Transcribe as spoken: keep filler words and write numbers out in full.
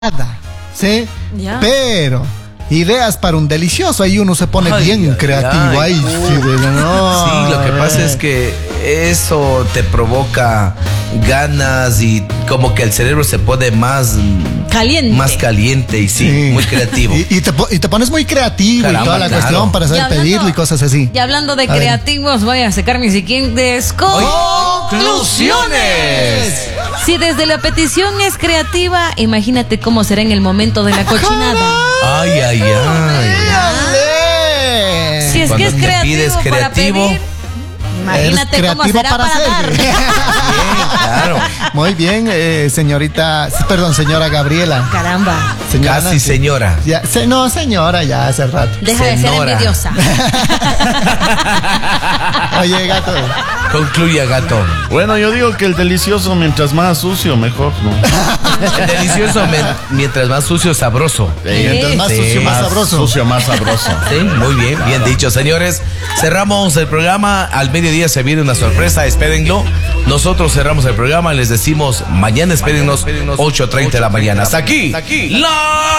nada, ¿sí? Ya. Pero ideas para un delicioso, ahí uno se pone Ay, bien ay, creativo. ay. Ahí sí, de- no. Sí, lo que pasa es que eso te provoca ganas y como que el cerebro se pone más Caliente. más caliente y sí, Sí. muy creativo. Y, y te, po- y te pones muy creativo Caramba, y toda la claro. cuestión para Y saber hablando- pedirlo y cosas así. Y hablando de A ver. creativos, voy a sacar mis siguientes conclusiones. Si desde la petición es creativa, imagínate cómo será en el momento de la cochinada. Ay, ay, ay. ¡Dale! Si es Cuando que es te creativo, pides para creativo, pedir, imagínate Eres cómo creativo será para, para dar. hacer. Bien, claro. Muy bien, eh, señorita, perdón, señora Gabriela. Caramba, Señora Casi Nancy. señora. Ya, se- no, señora, ya hace rato. deja de ser Senora. envidiosa. Oye, gato. Concluya, gato. Bueno, yo digo que el delicioso, mientras más sucio, mejor, ¿no? El delicioso, me- mientras más sucio, sabroso. Mientras más Sí. sucio, más Más sabroso. Sucio, más sabroso. Sí, muy bien, bien dicho, señores. Cerramos el programa. Al mediodía se viene una sorpresa, espérenlo. Nosotros cerramos el programa. Les decimos mañana, espérennos, ocho treinta de la mañana. Hasta aquí, la